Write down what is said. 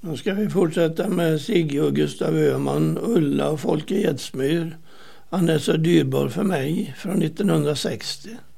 Nu ska vi fortsätta med Sigge och Gustav Öhman, Ulla och Folke Edsmyr. Han är så dyrbar för mig från 1960.